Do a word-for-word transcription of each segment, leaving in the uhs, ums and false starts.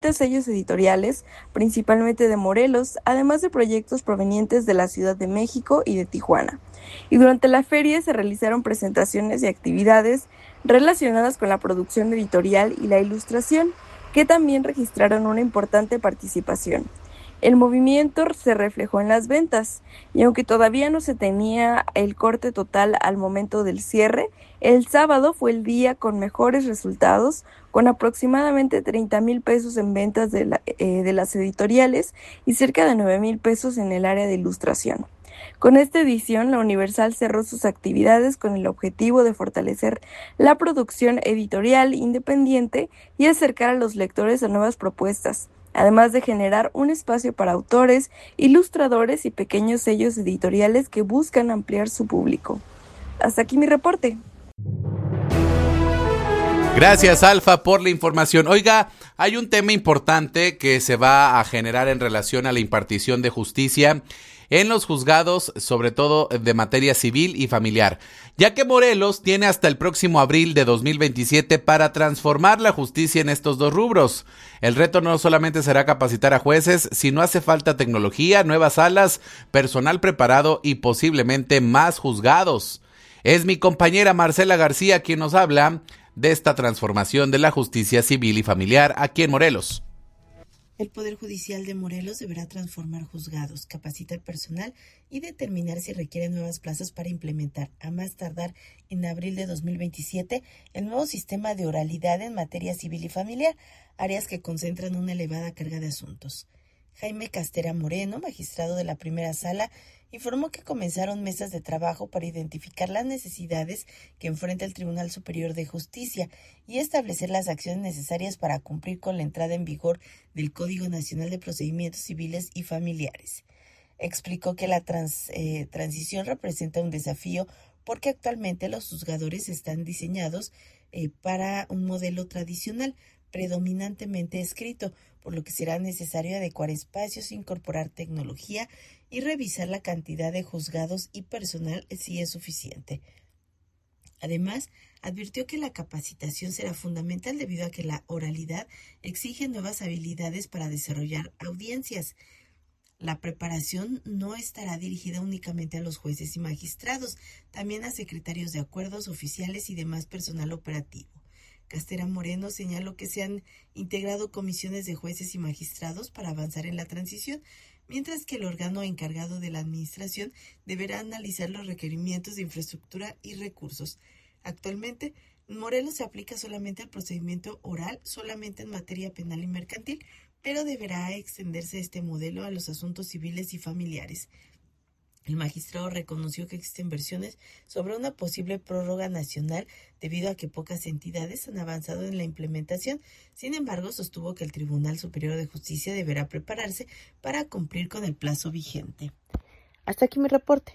sellos editoriales, principalmente de Morelos, además de proyectos provenientes de la Ciudad de México y de Tijuana. Y durante la feria se realizaron presentaciones y actividades relacionadas con la producción editorial y la ilustración, que también registraron una importante participación. El movimiento se reflejó en las ventas, y aunque todavía no se tenía el corte total al momento del cierre, el sábado fue el día con mejores resultados, con aproximadamente treinta mil pesos en ventas de, la, eh, de las editoriales y cerca de nueve mil pesos en el área de ilustración. Con esta edición, la Universal cerró sus actividades con el objetivo de fortalecer la producción editorial independiente y acercar a los lectores a nuevas propuestas, además de generar un espacio para autores, ilustradores y pequeños sellos editoriales que buscan ampliar su público. Hasta aquí mi reporte. Gracias, Alfa, por la información. Oiga, hay un tema importante que se va a generar en relación a la impartición de justicia en los juzgados, sobre todo de materia civil y familiar, ya que Morelos tiene hasta el próximo abril de dos mil veintisiete para transformar la justicia en estos dos rubros. El reto no solamente será capacitar a jueces, sino hace falta tecnología, nuevas salas, personal preparado y posiblemente más juzgados. Es mi compañera Marcela García quien nos habla de esta transformación de la justicia civil y familiar aquí en Morelos. El Poder Judicial de Morelos deberá transformar juzgados, capacitar personal y determinar si requiere nuevas plazas para implementar, a más tardar en abril de dos mil veintisiete, el nuevo sistema de oralidad en materia civil y familiar, áreas que concentran una elevada carga de asuntos. Jaime Castera Moreno, magistrado de la primera sala, informó que comenzaron mesas de trabajo para identificar las necesidades que enfrenta el Tribunal Superior de Justicia y establecer las acciones necesarias para cumplir con la entrada en vigor del Código Nacional de Procedimientos Civiles y Familiares. Explicó que la trans, eh, transición representa un desafío porque actualmente los juzgadores están diseñados eh, para un modelo tradicional, predominantemente escrito, por lo que será necesario adecuar espacios, incorporar tecnología y revisar la cantidad de juzgados y personal si es suficiente. Además, advirtió que la capacitación será fundamental debido a que la oralidad exige nuevas habilidades para desarrollar audiencias. La preparación no estará dirigida únicamente a los jueces y magistrados, también a secretarios de acuerdos, oficiales y demás personal operativo. Castera Moreno señaló que se han integrado comisiones de jueces y magistrados para avanzar en la transición, mientras que el órgano encargado de la administración deberá analizar los requerimientos de infraestructura y recursos. Actualmente, en Morelos se aplica solamente el procedimiento oral, solamente en materia penal y mercantil, pero deberá extenderse este modelo a los asuntos civiles y familiares. El magistrado reconoció que existen versiones sobre una posible prórroga nacional debido a que pocas entidades han avanzado en la implementación. Sin embargo, sostuvo que el Tribunal Superior de Justicia deberá prepararse para cumplir con el plazo vigente. Hasta aquí mi reporte.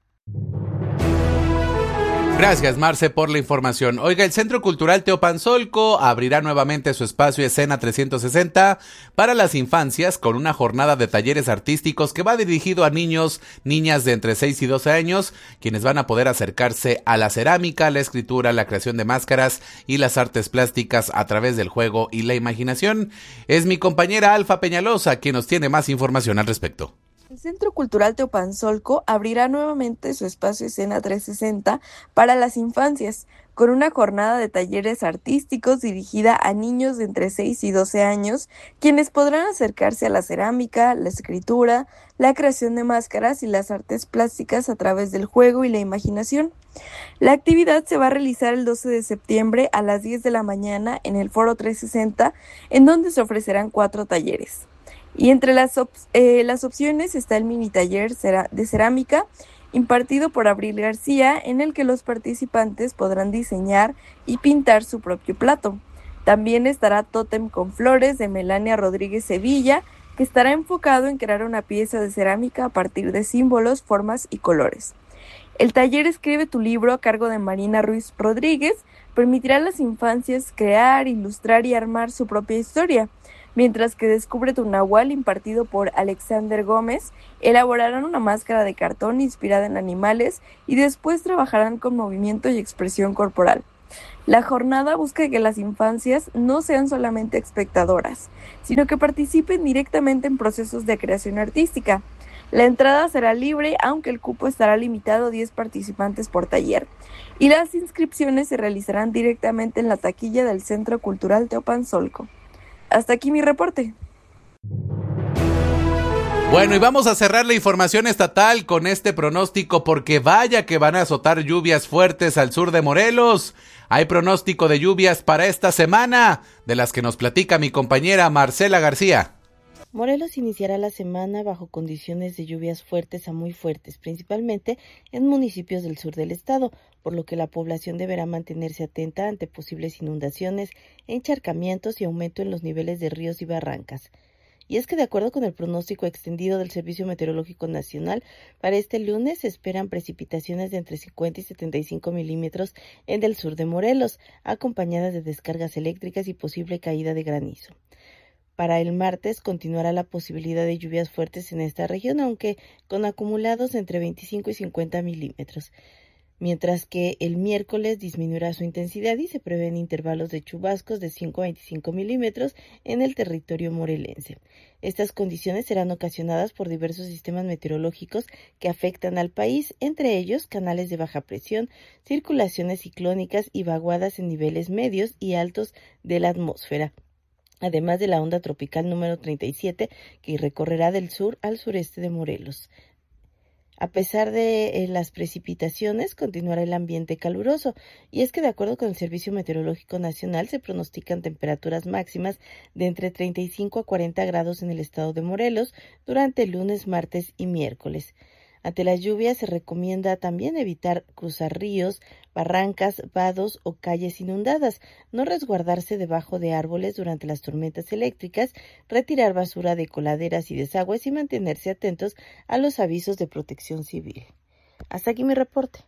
Gracias, Marce, por la información. Oiga, el Centro Cultural Teopanzolco abrirá nuevamente su espacio Escena trescientos sesenta para las infancias con una jornada de talleres artísticos que va dirigido a niños, niñas de entre seis y doce años, quienes van a poder acercarse a la cerámica, la escritura, la creación de máscaras y las artes plásticas a través del juego y la imaginación. Es mi compañera Alfa Peñalosa quien nos tiene más información al respecto. El Centro Cultural Teopanzolco abrirá nuevamente su espacio Escena trescientos sesenta para las infancias, con una jornada de talleres artísticos dirigida a niños de entre seis y doce años, quienes podrán acercarse a la cerámica, la escritura, la creación de máscaras y las artes plásticas a través del juego y la imaginación. La actividad se va a realizar el doce de septiembre a las diez de la mañana en el Foro trescientos sesenta, en donde se ofrecerán cuatro talleres. Y entre las, op- eh, las opciones está el mini taller de cerámica impartido por Abril García, en el que los participantes podrán diseñar y pintar su propio plato. También estará Tótem con Flores de Melania Rodríguez Sevilla, que estará enfocado en crear una pieza de cerámica a partir de símbolos, formas y colores. El taller Escribe tu libro, a cargo de Marina Ruiz Rodríguez, permitirá a las infancias crear, ilustrar y armar su propia historia. Mientras que Descubre tu Nahual, impartido por Alexander Gómez, elaborarán una máscara de cartón inspirada en animales y después trabajarán con movimiento y expresión corporal. La jornada busca que las infancias no sean solamente espectadoras, sino que participen directamente en procesos de creación artística. La entrada será libre, aunque el cupo estará limitado a diez participantes por taller, y las inscripciones se realizarán directamente en la taquilla del Centro Cultural Teopanzolco. Hasta aquí mi reporte. Bueno, y vamos a cerrar la información estatal con este pronóstico porque vaya que van a azotar lluvias fuertes al sur de Morelos. Hay pronóstico de lluvias para esta semana, de las que nos platica mi compañera Marcela García. Morelos iniciará la semana bajo condiciones de lluvias fuertes a muy fuertes, principalmente en municipios del sur del estado, por lo que la población deberá mantenerse atenta ante posibles inundaciones, encharcamientos y aumento en los niveles de ríos y barrancas. Y es que de acuerdo con el pronóstico extendido del Servicio Meteorológico Nacional, para este lunes se esperan precipitaciones de entre cincuenta y setenta y cinco milímetros en el sur de Morelos, acompañadas de descargas eléctricas y posible caída de granizo. Para el martes continuará la posibilidad de lluvias fuertes en esta región, aunque con acumulados entre veinticinco y cincuenta milímetros. Mientras que el miércoles disminuirá su intensidad y se prevén intervalos de chubascos de cinco a veinticinco milímetros en el territorio morelense. Estas condiciones serán ocasionadas por diversos sistemas meteorológicos que afectan al país, entre ellos canales de baja presión, circulaciones ciclónicas y vaguadas en niveles medios y altos de la atmósfera, además de la onda tropical número treinta y siete que recorrerá del sur al sureste de Morelos. A pesar de eh, las precipitaciones, continuará el ambiente caluroso, y es que de acuerdo con el Servicio Meteorológico Nacional se pronostican temperaturas máximas de entre treinta y cinco a cuarenta grados en el estado de Morelos durante el lunes, martes y miércoles. Ante las lluvias se recomienda también evitar cruzar ríos, barrancas, vados o calles inundadas, no resguardarse debajo de árboles durante las tormentas eléctricas, retirar basura de coladeras y desagües y mantenerse atentos a los avisos de protección civil. Hasta aquí mi reporte.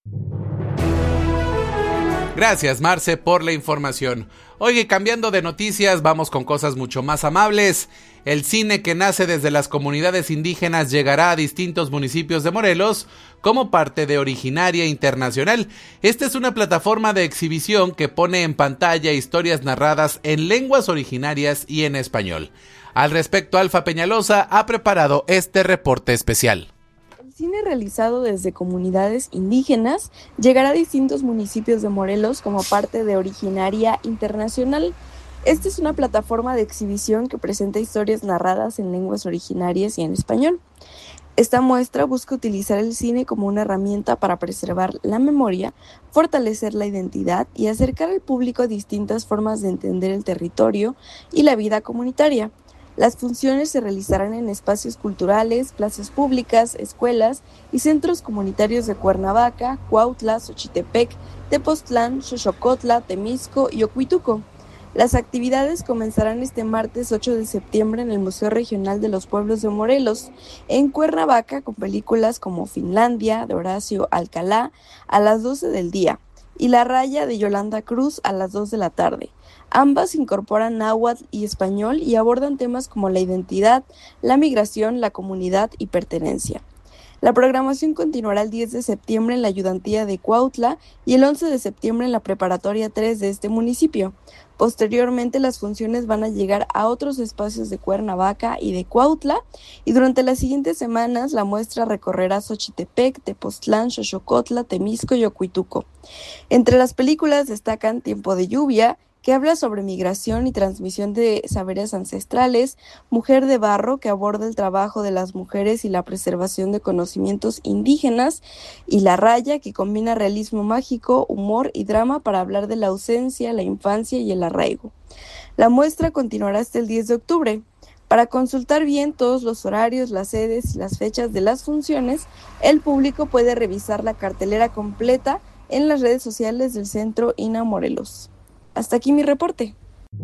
Gracias, Marce, por la información. Oye, cambiando de noticias, vamos con cosas mucho más amables. El cine que nace desde las comunidades indígenas llegará a distintos municipios de Morelos como parte de Originaria Internacional. Esta es una plataforma de exhibición que pone en pantalla historias narradas en lenguas originarias y en español. Al respecto, Alfa Peñalosa ha preparado este reporte especial. El cine realizado desde comunidades indígenas llegará a distintos municipios de Morelos como parte de Originaria Internacional. Esta es una plataforma de exhibición que presenta historias narradas en lenguas originarias y en español. Esta muestra busca utilizar el cine como una herramienta para preservar la memoria, fortalecer la identidad y acercar al público a distintas formas de entender el territorio y la vida comunitaria. Las funciones se realizarán en espacios culturales, plazas públicas, escuelas y centros comunitarios de Cuernavaca, Cuautla, Xochitepec, Tepoztlán, Xochocotla, Temisco y Ocuituco. Las actividades comenzarán este martes ocho de septiembre en el Museo Regional de los Pueblos de Morelos, en Cuernavaca, con películas como Finlandia, de Horacio Alcalá, a las doce del día, y La Raya, de Yolanda Cruz, a las dos de la tarde. Ambas incorporan náhuatl y español y abordan temas como la identidad, la migración, la comunidad y pertenencia. La programación continuará el diez de septiembre en la Ayudantía de Cuautla y el once de septiembre en la Preparatoria tres de este municipio. Posteriormente, las funciones van a llegar a otros espacios de Cuernavaca y de Cuautla, y durante las siguientes semanas la muestra recorrerá Xochitepec, Tepoztlán, Xochocotla, Temisco y Ocuituco. Entre las películas destacan Tiempo de lluvia, que habla sobre migración y transmisión de saberes ancestrales, Mujer de barro, que aborda el trabajo de las mujeres y la preservación de conocimientos indígenas, y La Raya, que combina realismo mágico, humor y drama para hablar de la ausencia, la infancia y el arraigo. La muestra continuará hasta el diez de octubre. Para consultar bien todos los horarios, las sedes y las fechas de las funciones, el público puede revisar la cartelera completa en las redes sociales del Centro I N A Morelos. Hasta aquí mi reporte.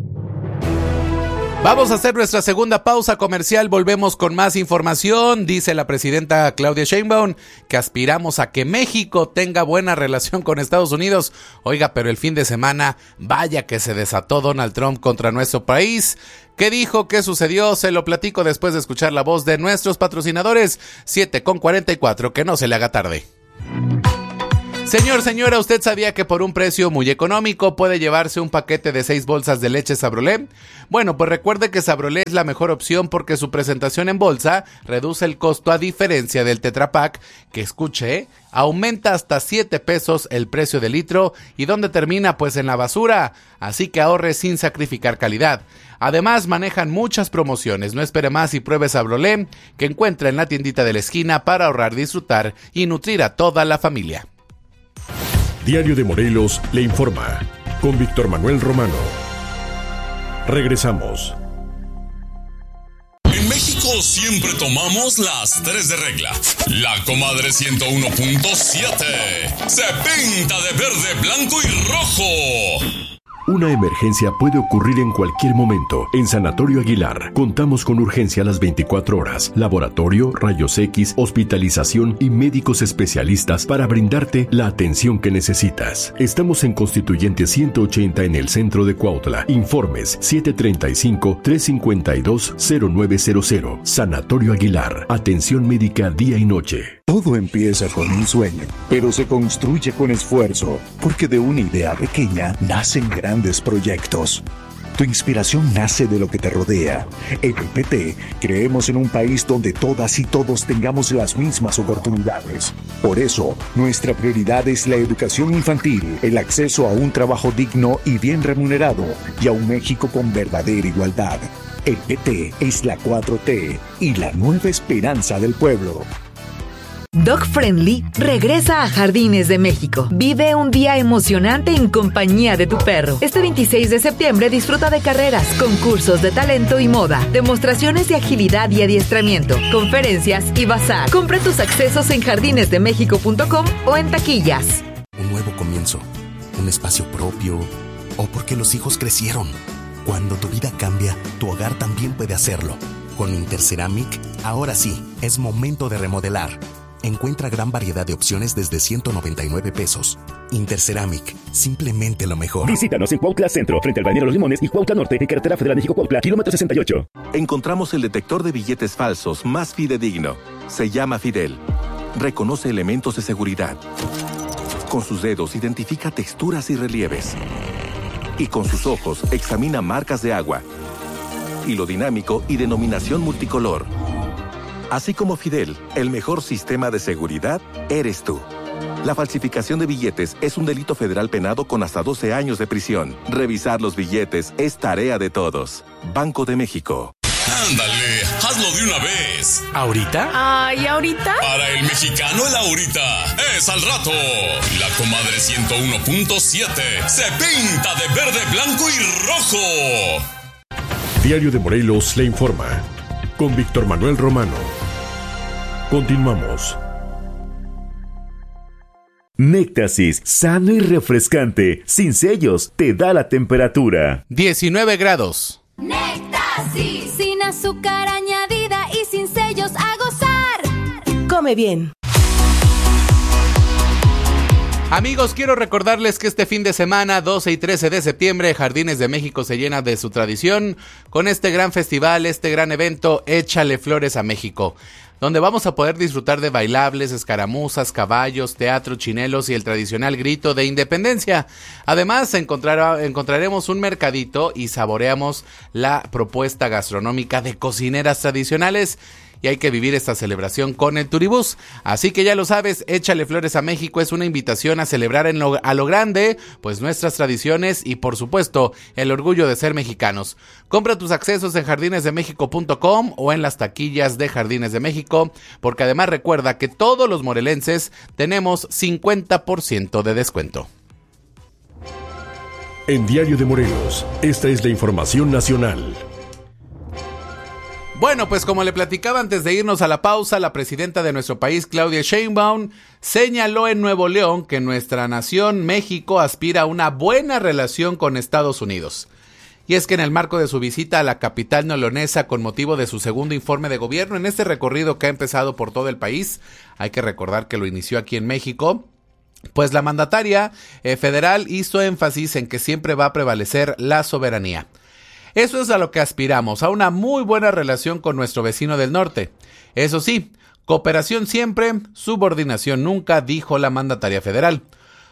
Vamos a hacer nuestra segunda pausa comercial, volvemos con más información. Dice la presidenta Claudia Sheinbaum que aspiramos a que México tenga buena relación con Estados Unidos. Oiga, pero el fin de semana, vaya que se desató Donald Trump contra nuestro país. ¿Qué dijo? ¿Qué sucedió? Se lo platico después de escuchar la voz de nuestros patrocinadores. siete con cuarenta y cuatro, que no se le haga tarde. Señor, señora, ¿usted sabía que por un precio muy económico puede llevarse un paquete de seis bolsas de leche Sabrolé? Bueno, pues recuerde que Sabrolé es la mejor opción porque su presentación en bolsa reduce el costo a diferencia del Tetra Pak, que escuche, aumenta hasta siete pesos el precio del litro. ¿Y dónde termina? Pues en la basura. Así que ahorre sin sacrificar calidad. Además, manejan muchas promociones. No espere más y pruebe Sabrolé, que encuentra en la tiendita de la esquina para ahorrar, disfrutar y nutrir a toda la familia. Diario de Morelos le informa, con Víctor Manuel Romano. Regresamos. En México siempre tomamos las tres de regla. La comadre ciento uno punto siete se pinta de verde, blanco y rojo. Una emergencia puede ocurrir en cualquier momento. En Sanatorio Aguilar contamos con urgencia a las veinticuatro horas, laboratorio, rayos X, hospitalización y médicos especialistas para brindarte la atención que necesitas. Estamos en Constituyente ciento ochenta en el centro de Cuautla. Informes siete treinta y cinco, trescientos cincuenta y dos, cero nueve cero cero. Sanatorio Aguilar. Atención médica día y noche. Todo empieza con un sueño, pero se construye con esfuerzo, porque de una idea pequeña nacen grandes proyectos. Tu inspiración nace de lo que te rodea. En el P T creemos en un país donde todas y todos tengamos las mismas oportunidades. Por eso, nuestra prioridad es la educación infantil, el acceso a un trabajo digno y bien remunerado, y a un México con verdadera igualdad. El P T es la cuatro T y la nueva esperanza del pueblo. Dog Friendly regresa a Jardines de México. Vive un día emocionante en compañía de tu perro. Este veintiséis de septiembre disfruta de carreras, concursos de talento y moda, demostraciones de agilidad y adiestramiento, conferencias y bazar. Compra tus accesos en jardines de méxico punto com o en taquillas. Un nuevo comienzo, un espacio propio, o porque los hijos crecieron. Cuando tu vida cambia, tu hogar también puede hacerlo. Con Interceramic, ahora sí, es momento de remodelar. Encuentra gran variedad de opciones desde ciento noventa y nueve pesos. Interceramic, simplemente lo mejor. Visítanos en Cuautla Centro, frente al Balneario Los Limones y Cuautla Norte, en Carretera Federal México-Cuautla, kilómetro sesenta y ocho. Encontramos el detector de billetes falsos más fidedigno. Se llama Fidel. Reconoce elementos de seguridad. Con sus dedos identifica texturas y relieves. Y con sus ojos examina marcas de agua. Hilo dinámico y denominación multicolor. Así como Fidel, el mejor sistema de seguridad eres tú. La falsificación de billetes es un delito federal penado con hasta doce años de prisión. Revisar los billetes es tarea de todos. Banco de México. Ándale, hazlo de una vez. ¿Ahorita? Ay, ¿ahorita? Para el mexicano el ahorita es al rato. La comadre ciento uno punto siete se pinta de verde, blanco y rojo. Diario de Morelos le informa, con Víctor Manuel Romano. Continuamos. Néctasis, sano y refrescante, sin sellos, te da la temperatura. diecinueve grados. Néctasis, sin azúcar añadida y sin sellos, a gozar. Come bien. Amigos, quiero recordarles que este fin de semana, doce y trece de septiembre, Jardines de México se llena de su tradición con este gran festival, este gran evento, Échale Flores a México, donde vamos a poder disfrutar de bailables, escaramuzas, caballos, teatro, chinelos y el tradicional grito de independencia. Además, encontrar, encontraremos un mercadito y saboreamos la propuesta gastronómica de cocineras tradicionales. Y hay que vivir esta celebración con el Turibús. Así que ya lo sabes, Échale Flores a México es una invitación a celebrar en lo, a lo grande, pues nuestras tradiciones y por supuesto el orgullo de ser mexicanos. Compra tus accesos en jardines de méxico punto com o en las taquillas de Jardines de México, porque además recuerda que todos los morelenses tenemos cincuenta por ciento de descuento. En Diario de Morelos, esta es la información nacional. Bueno, pues como le platicaba antes de irnos a la pausa, la presidenta de nuestro país, Claudia Sheinbaum, señaló en Nuevo León que nuestra nación, México, aspira a una buena relación con Estados Unidos. Y es que en el marco de su visita a la capital neolonesa con motivo de su segundo informe de gobierno, en este recorrido que ha empezado por todo el país, hay que recordar que lo inició aquí en México, pues la mandataria eh, federal hizo énfasis en que siempre va a prevalecer la soberanía. Eso es a lo que aspiramos, a una muy buena relación con nuestro vecino del norte. Eso sí, cooperación siempre, subordinación nunca, dijo la mandataria federal.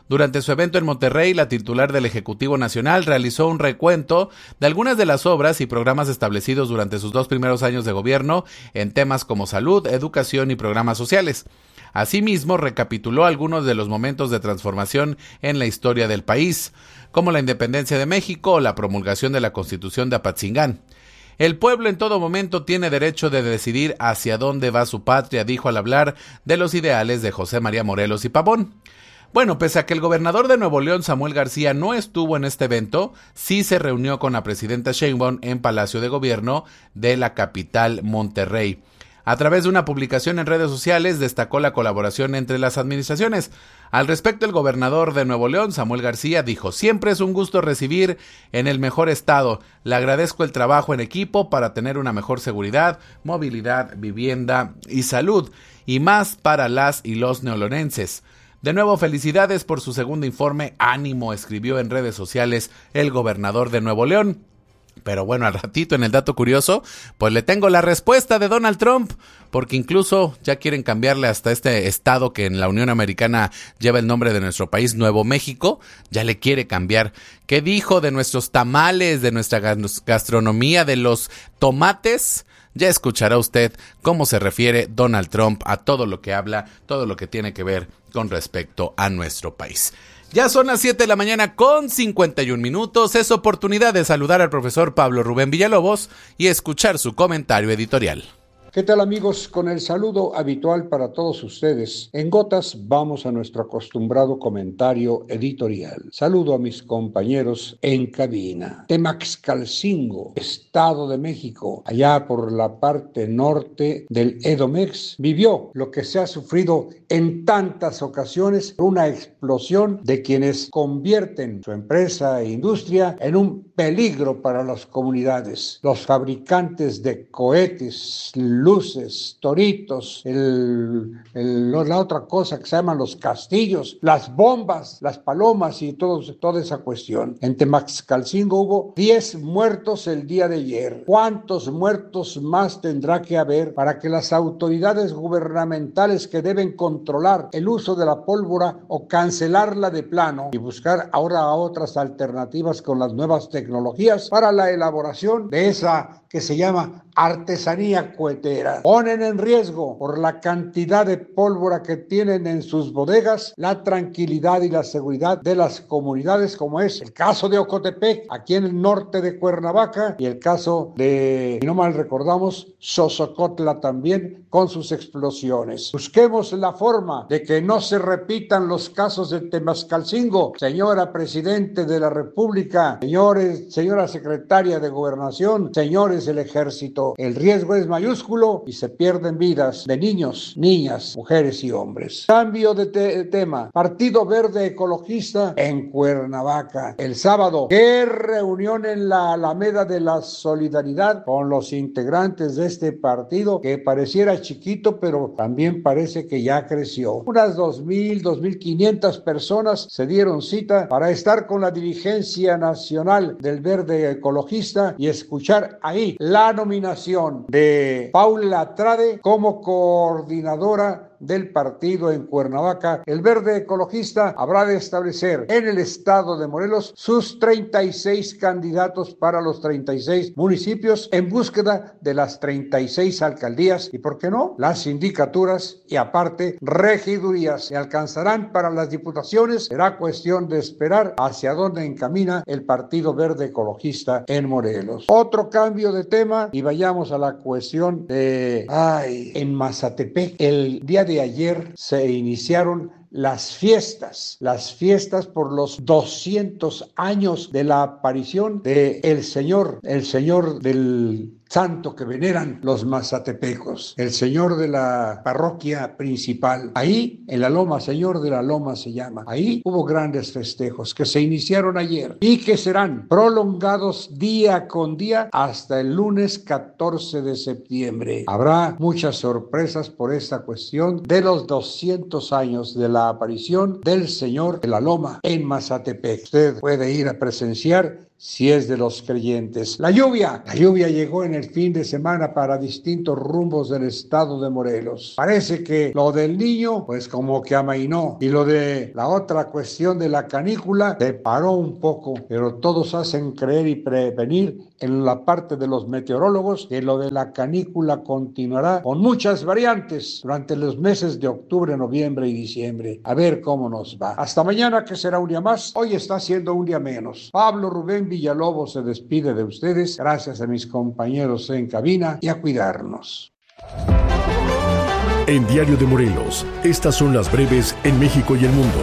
Durante su evento en Monterrey, la titular del Ejecutivo Nacional realizó un recuento de algunas de las obras y programas establecidos durante sus dos primeros años de gobierno en temas como salud, educación y programas sociales. Asimismo, recapituló algunos de los momentos de transformación en la historia del país, como la independencia de México o la promulgación de la Constitución de Apatzingán. El pueblo en todo momento tiene derecho de decidir hacia dónde va su patria, dijo al hablar de los ideales de José María Morelos y Pavón. Bueno, pese a que el gobernador de Nuevo León, Samuel García, no estuvo en este evento, sí se reunió con la presidenta Sheinbaum en Palacio de Gobierno de la capital Monterrey. A través de una publicación en redes sociales destacó la colaboración entre las administraciones. Al respecto, el gobernador de Nuevo León, Samuel García, dijo: siempre es un gusto recibir en el mejor estado. Le agradezco el trabajo en equipo para tener una mejor seguridad, movilidad, vivienda y salud, y más para las y los neolonenses. De nuevo, felicidades por su segundo informe. Ánimo, escribió en redes sociales el gobernador de Nuevo León. Pero bueno, al ratito en el dato curioso, pues le tengo la respuesta de Donald Trump, porque incluso ya quieren cambiarle hasta este estado que en la Unión Americana lleva el nombre de nuestro país, Nuevo México, ya le quiere cambiar. ¿Qué dijo de nuestros tamales, de nuestra gastronomía, de los tomates? Ya escuchará usted cómo se refiere Donald Trump a todo lo que habla, todo lo que tiene que ver con respecto a nuestro país. Ya son las siete de la mañana con cincuenta y un minutos. Es oportunidad de saludar al profesor Pablo Rubén Villalobos y escuchar su comentario editorial. ¿Qué tal, amigos? Con el saludo habitual para todos ustedes, en gotas vamos a nuestro acostumbrado comentario editorial. Saludo a mis compañeros en cabina. Temaxcalcingo, Estado de México, allá por la parte norte del Edomex, vivió lo que se ha sufrido en tantas ocasiones, una explosión de quienes convierten su empresa e industria en un peligro para las comunidades. Los fabricantes de cohetes, luces, toritos, el, el, la otra cosa que se llaman los castillos, las bombas, las palomas y todo, toda esa cuestión. En Temaxcalcingo hubo diez muertos el día de ayer. ¿Cuántos muertos más tendrá que haber para que las autoridades gubernamentales que deben controlar el uso de la pólvora o cancelarla de plano y buscar ahora otras alternativas con las nuevas tecnologías para la elaboración de esa que se llama artesanía cohetera? Ponen en riesgo, por la cantidad de pólvora que tienen en sus bodegas, la tranquilidad y la seguridad de las comunidades, como es el caso de Ocotepec, aquí en el norte de Cuernavaca, y el caso de, si no mal recordamos, Xosocotla también, con sus explosiones. Busquemos la forma de que no se repitan los casos de Temaxcalcingo. Señora Presidente de la República, señores, señora Secretaria de Gobernación, señores del Ejército, el riesgo es mayúsculo y se pierden vidas de niños, niñas, mujeres y hombres. Cambio de, te de tema. Partido Verde Ecologista en Cuernavaca. El sábado, qué reunión en la Alameda de la Solidaridad con los integrantes de este partido que pareciera chiquito, pero también parece que ya creció. Unas dos mil, dos mil quinientas personas se dieron cita para estar con la dirigencia nacional del Verde Ecologista y escuchar ahí la nominación de Paula Trade como coordinadora del partido en Cuernavaca. El Verde Ecologista habrá de establecer en el estado de Morelos sus treinta y seis candidatos para los treinta y seis municipios en búsqueda de las treinta y seis alcaldías y, ¿por qué no?, las sindicaturas y aparte regidurías. Se alcanzarán para las diputaciones. Será cuestión de esperar hacia dónde encamina el Partido Verde Ecologista en Morelos. Otro cambio de tema y vayamos a la cuestión de ay, en Mazatepec. El día de ayer se iniciaron las fiestas, las fiestas por los doscientos años de la aparición de el Señor, el Señor del santo que veneran los mazatepecos, el Señor de la parroquia principal. Ahí, en la Loma, Señor de la Loma se llama. Ahí hubo grandes festejos que se iniciaron ayer y que serán prolongados día con día hasta el lunes catorce de septiembre. Habrá muchas sorpresas por esta cuestión de los doscientos años de la la aparición del Señor de la Loma en Mazatepec. Usted puede ir a presenciar si es de los creyentes. La lluvia, la lluvia llegó en el fin de semana para distintos rumbos del estado de Morelos. Parece que lo del niño, pues como que amainó, y lo de la otra cuestión de la canícula se paró un poco, pero todos hacen creer y prevenir en la parte de los meteorólogos que lo de la canícula continuará con muchas variantes durante los meses de octubre, noviembre y diciembre. A ver cómo nos va. Hasta mañana, que será un día más. Hoy está siendo un día menos. Pablo Rubén Villalobos se despide de ustedes. Gracias a mis compañeros en cabina y a cuidarnos. En Diario de Morelos, estas son las breves en México y el mundo.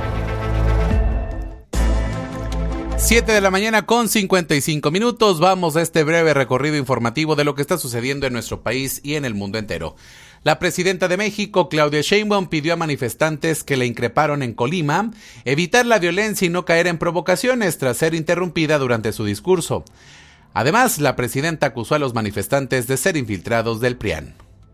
siete de la mañana con cincuenta y cinco minutos. Vamos a este breve recorrido informativo de lo que está sucediendo en nuestro país y en el mundo entero. La presidenta de México, Claudia Sheinbaum, pidió a manifestantes que le increparon en Colima evitar la violencia y no caer en provocaciones tras ser interrumpida durante su discurso. Además, la presidenta acusó a los manifestantes de ser infiltrados del PRIAN.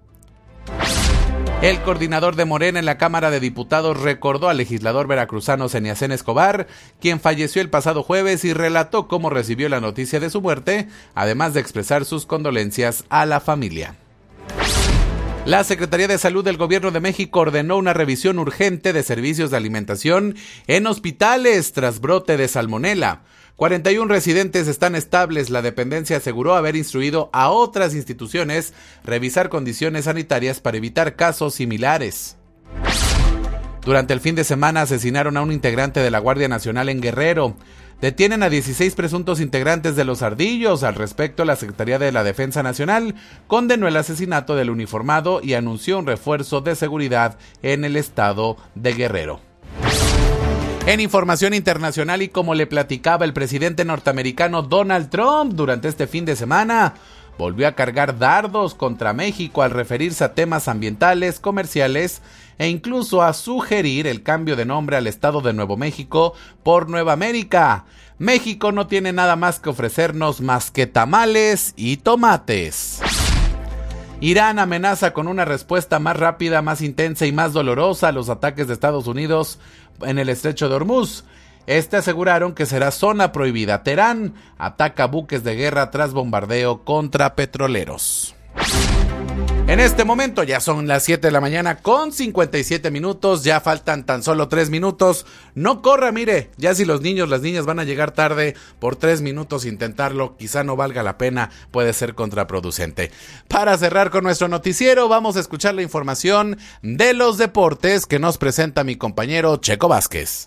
El coordinador de Morena en la Cámara de Diputados recordó al legislador veracruzano Seniacén Escobar, quien falleció el pasado jueves, y relató cómo recibió la noticia de su muerte, además de expresar sus condolencias a la familia. La Secretaría de Salud del Gobierno de México ordenó una revisión urgente de servicios de alimentación en hospitales tras brote de salmonela. cuarenta y uno residentes están estables. La dependencia aseguró haber instruido a otras instituciones revisar condiciones sanitarias para evitar casos similares. Durante el fin de semana asesinaron a un integrante de la Guardia Nacional en Guerrero. Detienen a dieciséis presuntos integrantes de los Ardillos. Al respecto, la Secretaría de la Defensa Nacional condenó el asesinato del uniformado y anunció un refuerzo de seguridad en el estado de Guerrero. En información internacional, y como le platicaba el presidente norteamericano Donald Trump durante este fin de semana, volvió a cargar dardos contra México al referirse a temas ambientales, comerciales e incluso a sugerir el cambio de nombre al estado de Nuevo México por Nueva América. México no tiene nada más que ofrecernos más que tamales y tomates. Irán amenaza con una respuesta más rápida, más intensa y más dolorosa a los ataques de Estados Unidos en el estrecho de Hormuz. Este aseguraron que será zona prohibida. Teherán ataca buques de guerra tras bombardeo contra petroleros. En este momento ya son las siete de la mañana con cincuenta y siete minutos, ya faltan tan solo tres minutos. No corra, mire, ya si los niños, las niñas van a llegar tarde por tres minutos, intentarlo quizá no valga la pena, puede ser contraproducente. Para cerrar con nuestro noticiero, vamos a escuchar la información de los deportes que nos presenta mi compañero Checo Vázquez.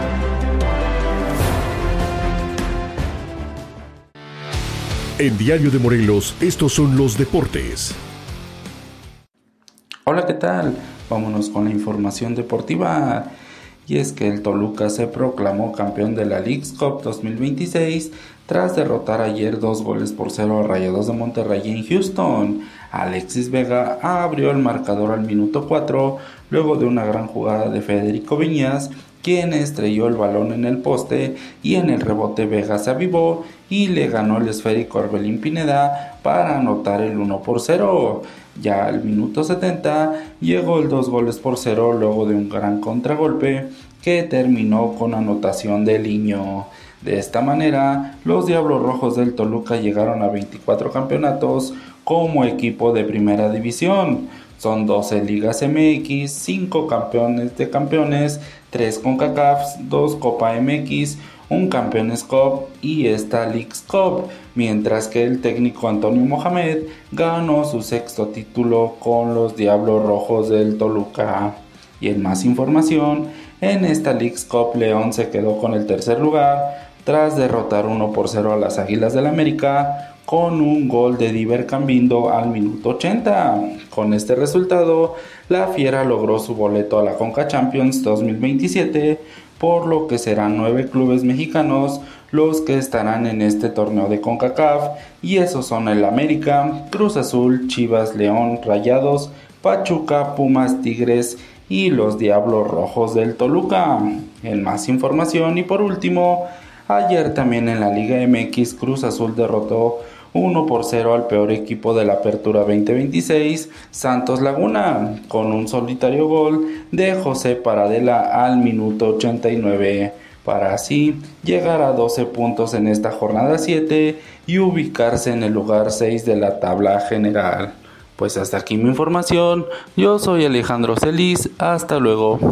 En Diario de Morelos, estos son los deportes. Hola, ¿qué tal? Vámonos con la información deportiva. Y es que el Toluca se proclamó campeón de la Leagues Cup dos mil veintiséis tras derrotar ayer dos goles por cero a Rayados de Monterrey en Houston. Alexis Vega abrió el marcador al minuto cuatro, luego de una gran jugada de Federico Viñas, quien estrelló el balón en el poste, y en el rebote Vega se avivó y le ganó el esférico a Orbelín Pineda para anotar el uno por cero. Ya al minuto setenta llegó el dos goles por cero luego de un gran contragolpe que terminó con anotación de Liño. De esta manera, los Diablos Rojos del Toluca llegaron a veinticuatro campeonatos como equipo de primera división. Son doce ligas M X, cinco campeones de campeones, tres CONCACAF, dos Copa M X, un Campeones Cup y esta Leagues Cup, mientras que el técnico Antonio Mohamed ganó su sexto título con los Diablos Rojos del Toluca. Y en más información, en esta Leagues Cup León se quedó con el tercer lugar tras derrotar uno por cero a las Águilas del América con un gol de Diver Cambindo al minuto ochenta. Con este resultado, la Fiera logró su boleto a la Conca Champions dos mil veintisiete, por lo que serán nueve clubes mexicanos los que estarán en este torneo de CONCACAF, y esos son el América, Cruz Azul, Chivas, León, Rayados, Pachuca, Pumas, Tigres y los Diablos Rojos del Toluca. En más información, y por último, ayer también en la Liga M X, Cruz Azul derrotó uno por cero al peor equipo de la Apertura veinte veintiséis, Santos Laguna, con un solitario gol de José Paradela al minuto ochenta y nueve, para así llegar a doce puntos en esta jornada siete y ubicarse en el lugar seis de la tabla general. Pues hasta aquí mi información, yo soy Alejandro Celis, hasta luego.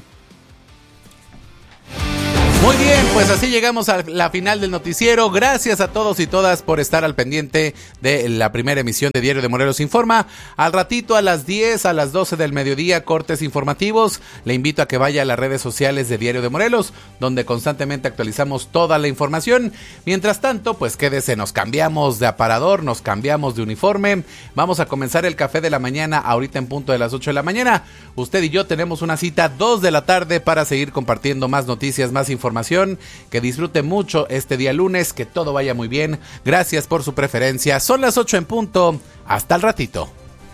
Muy bien, pues así llegamos a la final del noticiero. Gracias a todos y todas por estar al pendiente de la primera emisión de Diario de Morelos Informa. Al ratito a las diez, a las doce del mediodía, cortes informativos. Le invito a que vaya a las redes sociales de Diario de Morelos, donde constantemente actualizamos toda la información. Mientras tanto, pues quédese, nos cambiamos de aparador, nos cambiamos de uniforme. Vamos a comenzar el café de la mañana ahorita en punto de las ocho de la mañana. Usted y yo tenemos una cita dos de la tarde para seguir compartiendo más noticias, más información. Que disfrute mucho este día lunes, que todo vaya muy bien. Gracias por su preferencia. Son las ocho en punto. Hasta el ratito.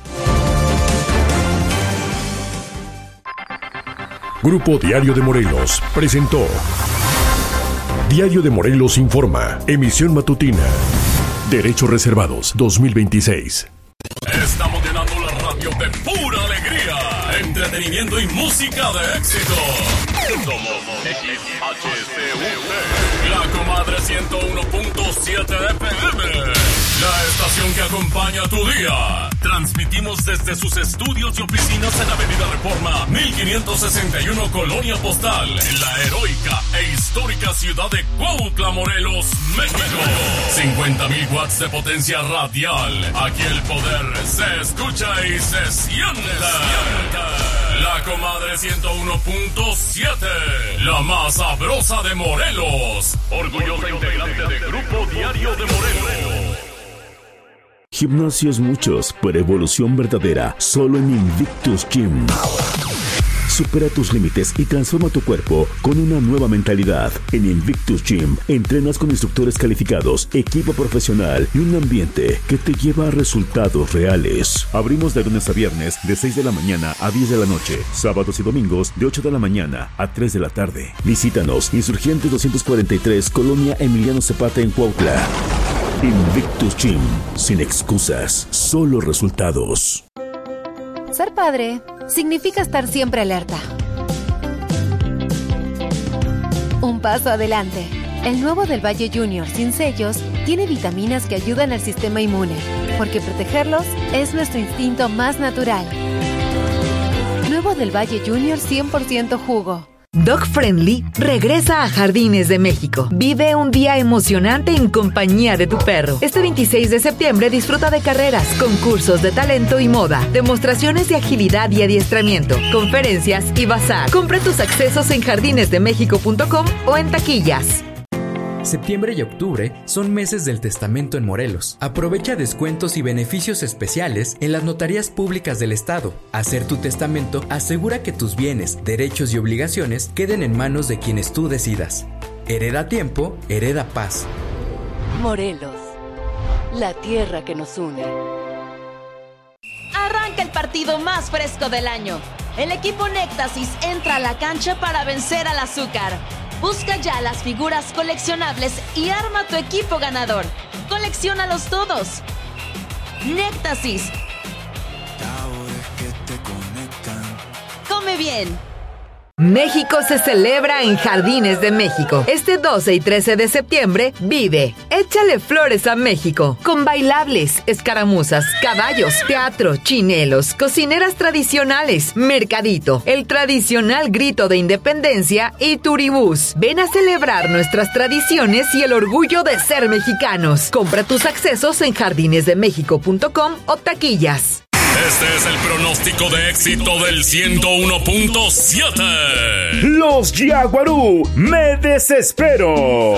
Grupo Diario de Morelos presentó Diario de Morelos Informa, emisión matutina. Derechos reservados dos mil veintiséis. Estamos llenando la radio de pura alegría, entretenimiento y música de éxito. Somos X H C U T, la comadre ciento uno punto siete F M, la estación que acompaña tu día. Transmitimos desde sus estudios y oficinas en Avenida Reforma mil quinientos sesenta y uno, Colonia Postal, en la heroica e histórica ciudad de Cuautla, Morelos, México. cincuenta mil watts de potencia radial. Aquí el poder se escucha y se siente. La comadre ciento uno punto siete, la más sabrosa de Morelos. Orgullosa integrante de Grupo Diario de Morelos. Gimnasios muchos, pero evolución verdadera, solo en Invictus Gym. Supera tus límites y transforma tu cuerpo con una nueva mentalidad. En Invictus Gym entrenas con instructores calificados, equipo profesional y un ambiente que te lleva a resultados reales. Abrimos de lunes a viernes de seis de la mañana a diez de la noche, sábados y domingos de ocho de la mañana a tres de la tarde. Visítanos, Insurgentes doscientos cuarenta y tres, Colonia Emiliano Zapata en Cuautla. Invictus Gym, sin excusas, solo resultados. Ser padre significa estar siempre alerta. Un paso adelante. El nuevo del Valle Junior sin sellos tiene vitaminas que ayudan al sistema inmune, porque protegerlos es nuestro instinto más natural. Nuevo del Valle Junior cien por ciento jugo. Dog Friendly regresa a Jardines de México. Vive un día emocionante en compañía de tu perro. Este veintiséis de septiembre disfruta de carreras, concursos de talento y moda, demostraciones de agilidad y adiestramiento, conferencias y bazar. Compra tus accesos en jardines de méxico punto com o en taquillas. Septiembre y octubre son meses del testamento en Morelos. Aprovecha descuentos y beneficios especiales en las notarías públicas del estado. Hacer tu testamento asegura que tus bienes, derechos y obligaciones queden en manos de quienes tú decidas. Hereda tiempo, hereda paz. Morelos, la tierra que nos une. Arranca el partido más fresco del año. El equipo Néctasis entra a la cancha para vencer al azúcar. Busca ya las figuras coleccionables y arma tu equipo ganador. ¡Colecciónalos todos! Néctasis. Come bien. México se celebra en Jardines de México. Este doce y trece de septiembre, vive. Échale flores a México. Con bailables, escaramuzas, caballos, teatro, chinelos, cocineras tradicionales, mercadito, el tradicional grito de independencia y turibús. Ven a celebrar nuestras tradiciones y el orgullo de ser mexicanos. Compra tus accesos en jardines de méxico punto com o taquillas. Este es el pronóstico de éxito del ciento uno punto siete. Los Yaguarú, me desespero.